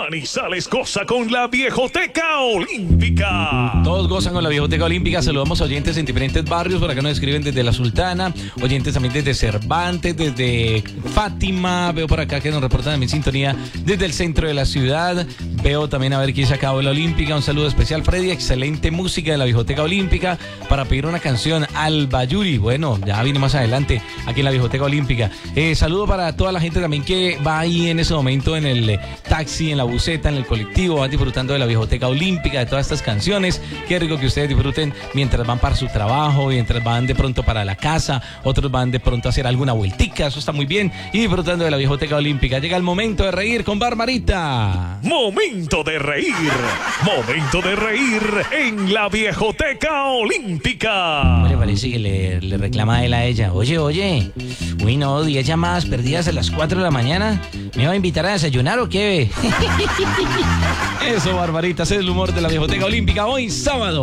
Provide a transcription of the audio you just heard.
Manizales goza con la Viejoteca Olímpica. Todos gozan con la Viejoteca Olímpica. Saludamos a oyentes en diferentes barrios. Por acá nos escriben desde La Sultana, oyentes también desde Cervantes, desde Fátima. Veo por acá que nos reportan también sintonía desde el centro de la ciudad. Veo también a ver quién se acabó la Olímpica. Un saludo especial, Freddy. Excelente música de la Viejoteca Olímpica para pedir una canción al Bayuri. Bueno, ya vine más adelante aquí en la Viejoteca Olímpica. Saludo para toda la gente también que va ahí en ese momento en el taxi, en la buseta, en el colectivo, van disfrutando de la Viejoteca Olímpica, de todas estas canciones. Qué rico que ustedes disfruten mientras van para su trabajo, mientras van de pronto para la casa, otros van de pronto a hacer alguna vueltica, eso está muy bien, y disfrutando de la Viejoteca Olímpica. Llega el momento de reír con Barbarita. Momento de reír en la Viejoteca Olímpica. Me parece que le reclama a él a ella. Oye, uy no, 10 llamadas perdidas a las 4 de la mañana. ¿Me va a invitar a desayunar o qué? Eso, Barbarita, ese es el humor de la Viejoteca Olímpica hoy sábado.